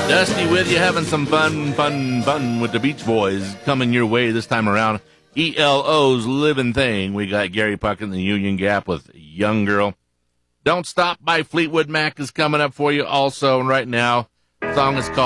Dusty with you, having some fun with the Beach Boys coming your way this time around. ELO's Living Thing. We got Gary Puckett in the Union Gap with Young Girl. Don't Stop by Fleetwood Mac is coming up for you also right now. The song is called